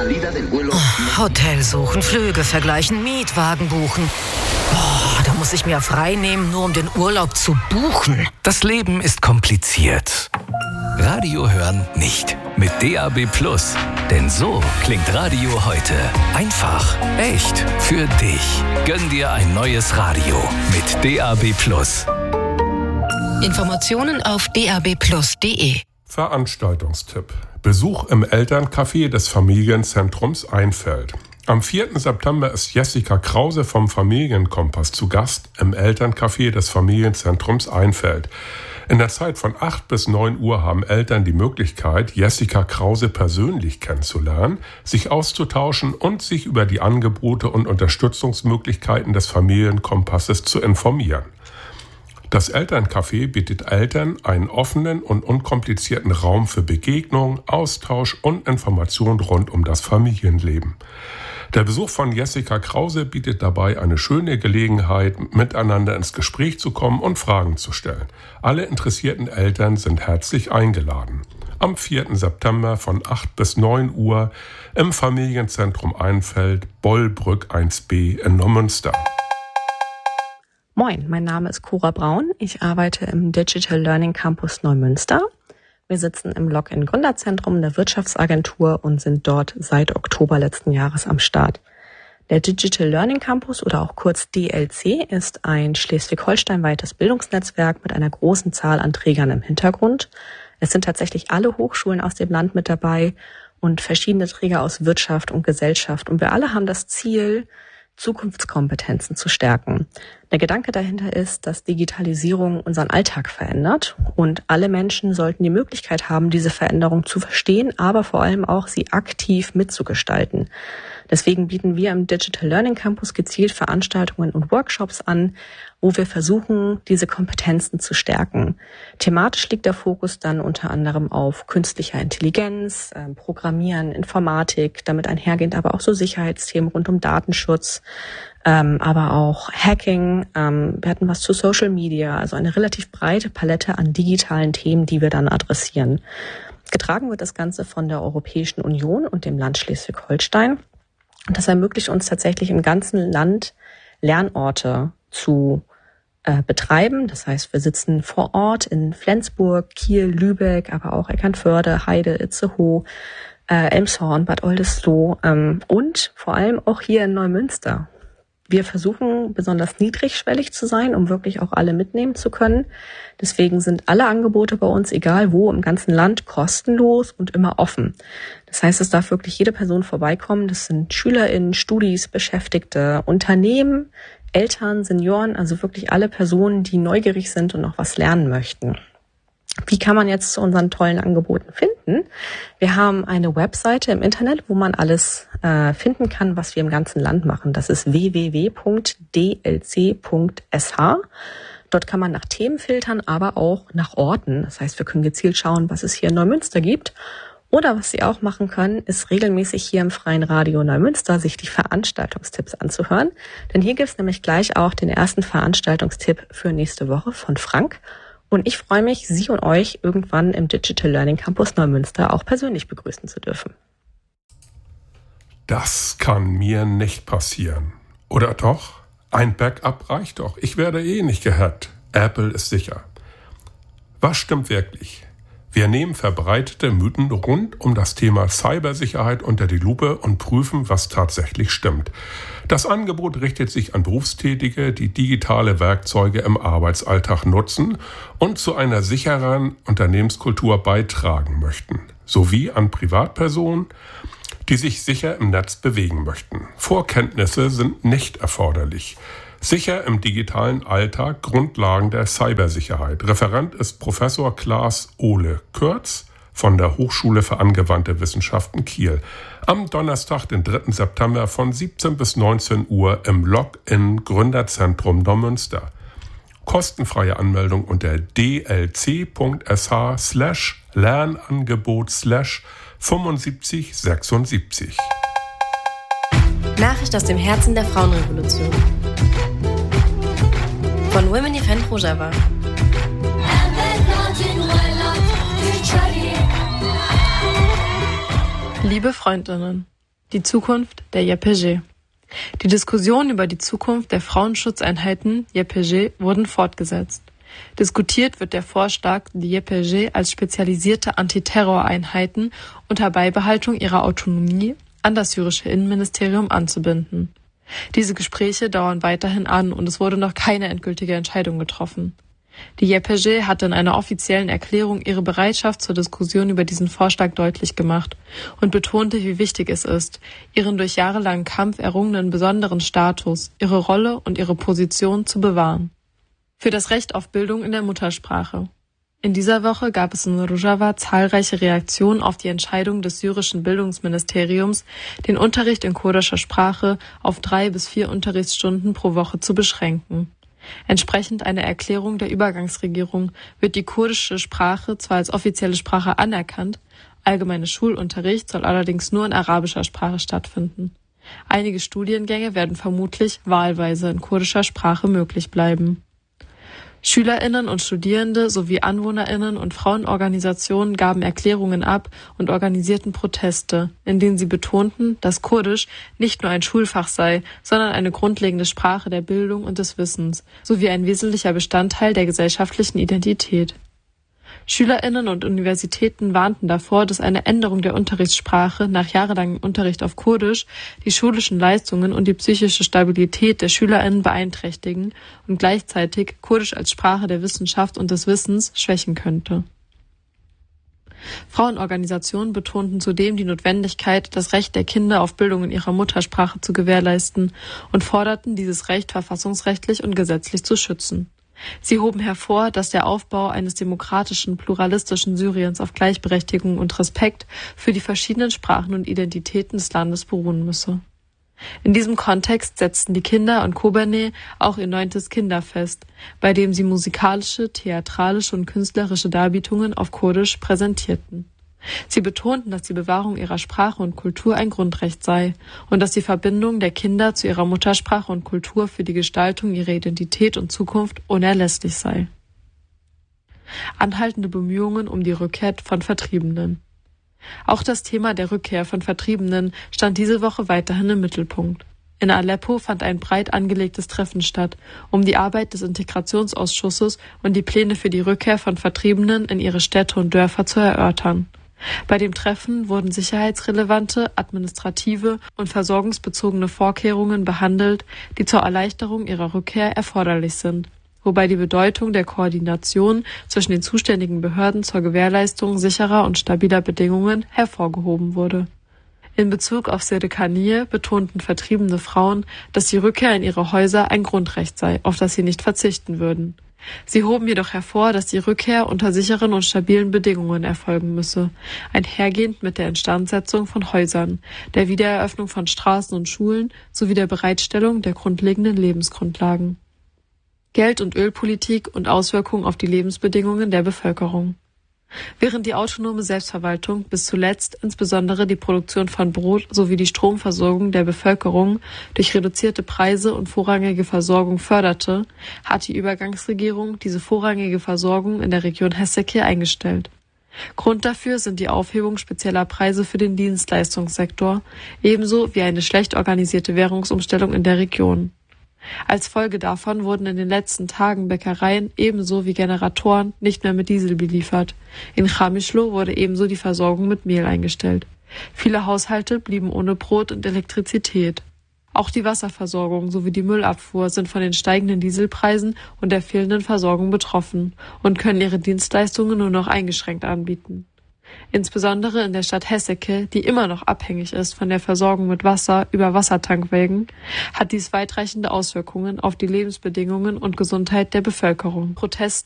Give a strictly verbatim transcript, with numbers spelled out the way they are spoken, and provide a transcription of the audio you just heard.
Hotel suchen, Flüge vergleichen, Mietwagen buchen. Oh, da muss ich mir frei nehmen, nur um den Urlaub zu buchen. Das Leben ist kompliziert. Radio hören nicht. Mit D A B Plus. Denn so klingt Radio heute. Einfach, echt, für dich. Gönn dir ein neues Radio mit D A B Plus. Informationen auf d a b plus punkt d e. Veranstaltungstipp. Besuch im Elterncafé des Familienzentrums Einfeld. Am vierten September ist Jessica Krause vom Familienkompass zu Gast im Elterncafé des Familienzentrums Einfeld. In der Zeit von acht bis neun Uhr haben Eltern die Möglichkeit, Jessica Krause persönlich kennenzulernen, sich auszutauschen und sich über die Angebote und Unterstützungsmöglichkeiten des Familienkompasses zu informieren. Das Elterncafé bietet Eltern einen offenen und unkomplizierten Raum für Begegnung, Austausch und Information rund um das Familienleben. Der Besuch von Jessica Krause bietet dabei eine schöne Gelegenheit, miteinander ins Gespräch zu kommen und Fragen zu stellen. Alle interessierten Eltern sind herzlich eingeladen. Am vierten September von acht bis neun Uhr im Familienzentrum Einfeld, Bollbrück eins b in Neumünster. Moin, mein Name ist Cora Braun. Ich arbeite im Digital Learning Campus Neumünster. Wir sitzen im Login-Gründerzentrum der Wirtschaftsagentur und sind dort seit Oktober letzten Jahres am Start. Der Digital Learning Campus oder auch kurz D L C ist ein schleswig-holsteinweites Bildungsnetzwerk mit einer großen Zahl an Trägern im Hintergrund. Es sind tatsächlich alle Hochschulen aus dem Land mit dabei und verschiedene Träger aus Wirtschaft und Gesellschaft. Und wir alle haben das Ziel, Zukunftskompetenzen zu stärken. Der Gedanke dahinter ist, dass Digitalisierung unseren Alltag verändert und alle Menschen sollten die Möglichkeit haben, diese Veränderung zu verstehen, aber vor allem auch sie aktiv mitzugestalten. Deswegen bieten wir im Digital Learning Campus gezielt Veranstaltungen und Workshops an, wo wir versuchen, diese Kompetenzen zu stärken. Thematisch liegt der Fokus dann unter anderem auf künstlicher Intelligenz, äh, Programmieren, Informatik, damit einhergehend aber auch so Sicherheitsthemen rund um Datenschutz, ähm, aber auch Hacking. Ähm, wir hatten was zu Social Media, also eine relativ breite Palette an digitalen Themen, die wir dann adressieren. Getragen wird das Ganze von der Europäischen Union und dem Land Schleswig-Holstein. Und das ermöglicht uns tatsächlich im ganzen Land Lernorte zu äh, betreiben. Das heißt, wir sitzen vor Ort in Flensburg, Kiel, Lübeck, aber auch Eckernförde, Heide, Itzehoe, äh, Elmshorn, Bad Oldesloe ähm, und vor allem auch hier in Neumünster. Wir versuchen besonders niedrigschwellig zu sein, um wirklich auch alle mitnehmen zu können. Deswegen sind alle Angebote bei uns, egal wo, im ganzen Land kostenlos und immer offen. Das heißt, es darf wirklich jede Person vorbeikommen. Das sind SchülerInnen, Studis, Beschäftigte, Unternehmen, Eltern, Senioren, also wirklich alle Personen, die neugierig sind und noch was lernen möchten. Wie kann man jetzt zu unseren tollen Angeboten finden? Wir haben eine Webseite im Internet, wo man alles äh, finden kann, was wir im ganzen Land machen. Das ist w w w punkt d l c punkt s h. Dort kann man nach Themen filtern, aber auch nach Orten. Das heißt, wir können gezielt schauen, was es hier in Neumünster gibt. Oder was Sie auch machen können, ist regelmäßig hier im Freien Radio Neumünster sich die Veranstaltungstipps anzuhören. Denn hier gibt es nämlich gleich auch den ersten Veranstaltungstipp für nächste Woche von Frank. Und ich freue mich, Sie und euch irgendwann im Digital Learning Campus Neumünster auch persönlich begrüßen zu dürfen. Das kann mir nicht passieren. Oder doch? Ein Backup reicht doch. Ich werde eh nicht gehackt. Apple ist sicher. Was stimmt wirklich? Wir nehmen verbreitete Mythen rund um das Thema Cybersicherheit unter die Lupe und prüfen, was tatsächlich stimmt. Das Angebot richtet sich an Berufstätige, die digitale Werkzeuge im Arbeitsalltag nutzen und zu einer sichereren Unternehmenskultur beitragen möchten, sowie an Privatpersonen, die sich sicher im Netz bewegen möchten. Vorkenntnisse sind nicht erforderlich. Sicher im digitalen Alltag Grundlagen der Cybersicherheit. Referent ist Professor Klaas Ole Kürz von der Hochschule für angewandte Wissenschaften Kiel. Am Donnerstag, den dritten September von siebzehn bis neunzehn Uhr im Login Gründerzentrum Neumünster. Kostenfreie Anmeldung unter d l c punkt s h slash lernangebot slash fünfundsiebzig sechsundsiebzig. Nachricht aus dem Herzen der Frauenrevolution. Von Women Defend Rojava. Liebe Freundinnen, Die Zukunft der J P G. Die Diskussionen über die Zukunft der Frauenschutzeinheiten J P G wurden fortgesetzt. Diskutiert wird der Vorschlag, die J P G als spezialisierte Antiterroreinheiten unter Beibehaltung ihrer Autonomie an das syrische Innenministerium anzubinden. Diese Gespräche dauern weiterhin an und es wurde noch keine endgültige Entscheidung getroffen. Die J P G hatte in einer offiziellen Erklärung ihre Bereitschaft zur Diskussion über diesen Vorschlag deutlich gemacht und betonte, wie wichtig es ist, ihren durch jahrelangen Kampf errungenen besonderen Status, ihre Rolle und ihre Position zu bewahren. Für das Recht auf Bildung in der Muttersprache. In dieser Woche gab es in Rojava zahlreiche Reaktionen auf die Entscheidung des syrischen Bildungsministeriums, den Unterricht in kurdischer Sprache auf drei bis vier Unterrichtsstunden pro Woche zu beschränken. Entsprechend einer Erklärung der Übergangsregierung wird die kurdische Sprache zwar als offizielle Sprache anerkannt, allgemeiner Schulunterricht soll allerdings nur in arabischer Sprache stattfinden. Einige Studiengänge werden vermutlich wahlweise in kurdischer Sprache möglich bleiben. SchülerInnen und Studierende sowie AnwohnerInnen und Frauenorganisationen gaben Erklärungen ab und organisierten Proteste, in denen sie betonten, dass Kurdisch nicht nur ein Schulfach sei, sondern eine grundlegende Sprache der Bildung und des Wissens, sowie ein wesentlicher Bestandteil der gesellschaftlichen Identität. SchülerInnen und Universitäten warnten davor, dass eine Änderung der Unterrichtssprache nach jahrelangem Unterricht auf Kurdisch die schulischen Leistungen und die psychische Stabilität der SchülerInnen beeinträchtigen und gleichzeitig Kurdisch als Sprache der Wissenschaft und des Wissens schwächen könnte. Frauenorganisationen betonten zudem die Notwendigkeit, das Recht der Kinder auf Bildung in ihrer Muttersprache zu gewährleisten und forderten, dieses Recht verfassungsrechtlich und gesetzlich zu schützen. Sie hoben hervor, dass der Aufbau eines demokratischen, pluralistischen Syriens auf Gleichberechtigung und Respekt für die verschiedenen Sprachen und Identitäten des Landes beruhen müsse. In diesem Kontext setzten die Kinder und Kobane auch ihr neuntes Kinderfest, bei dem sie musikalische, theatralische und künstlerische Darbietungen auf Kurdisch präsentierten. Sie betonten, dass die Bewahrung ihrer Sprache und Kultur ein Grundrecht sei und dass die Verbindung der Kinder zu ihrer Muttersprache und Kultur für die Gestaltung ihrer Identität und Zukunft unerlässlich sei. Anhaltende Bemühungen um die Rückkehr von Vertriebenen. Auch das Thema der Rückkehr von Vertriebenen stand diese Woche weiterhin im Mittelpunkt. In Aleppo fand ein breit angelegtes Treffen statt, um die Arbeit des Integrationsausschusses und die Pläne für die Rückkehr von Vertriebenen in ihre Städte und Dörfer zu erörtern. Bei dem Treffen wurden sicherheitsrelevante, administrative und versorgungsbezogene Vorkehrungen behandelt, die zur Erleichterung ihrer Rückkehr erforderlich sind, wobei die Bedeutung der Koordination zwischen den zuständigen Behörden zur Gewährleistung sicherer und stabiler Bedingungen hervorgehoben wurde. In Bezug auf Serikaniye betonten vertriebene Frauen, dass die Rückkehr in ihre Häuser ein Grundrecht sei, auf das sie nicht verzichten würden. Sie hoben jedoch hervor, dass die Rückkehr unter sicheren und stabilen Bedingungen erfolgen müsse, einhergehend mit der Instandsetzung von Häusern, der Wiedereröffnung von Straßen und Schulen sowie der Bereitstellung der grundlegenden Lebensgrundlagen. Geld- und Ölpolitik und Auswirkungen auf die Lebensbedingungen der Bevölkerung. Während die autonome Selbstverwaltung bis zuletzt insbesondere die Produktion von Brot sowie die Stromversorgung der Bevölkerung durch reduzierte Preise und vorrangige Versorgung förderte, hat die Übergangsregierung diese vorrangige Versorgung in der Region Hesseke eingestellt. Grund dafür sind die Aufhebung spezieller Preise für den Dienstleistungssektor, ebenso wie eine schlecht organisierte Währungsumstellung in der Region. Als Folge davon wurden in den letzten Tagen Bäckereien ebenso wie Generatoren nicht mehr mit Diesel beliefert. In Chamischlo wurde ebenso die Versorgung mit Mehl eingestellt. Viele Haushalte blieben ohne Brot und Elektrizität. Auch die Wasserversorgung sowie die Müllabfuhr sind von den steigenden Dieselpreisen und der fehlenden Versorgung betroffen und können ihre Dienstleistungen nur noch eingeschränkt anbieten. Insbesondere in der Stadt Hesseke, die immer noch abhängig ist von der Versorgung mit Wasser über Wassertankwägen, hat dies weitreichende Auswirkungen auf die Lebensbedingungen und Gesundheit der Bevölkerung. Protest